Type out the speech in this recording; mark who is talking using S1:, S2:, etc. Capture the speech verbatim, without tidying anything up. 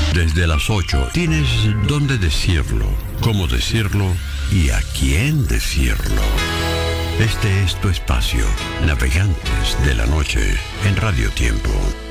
S1: Desde las ocho tienes dónde decirlo, cómo decirlo y a quién decirlo. Este es tu espacio, Navegantes de la Noche, en Radio Tiempo.